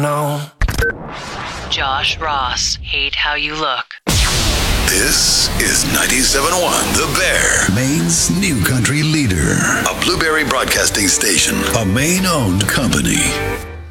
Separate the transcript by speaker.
Speaker 1: know.
Speaker 2: Josh Ross, Hate How You Look.
Speaker 3: This is 97.1 The Bear, Maine's new country leader. A Blueberry Broadcasting Station, a Maine-owned company.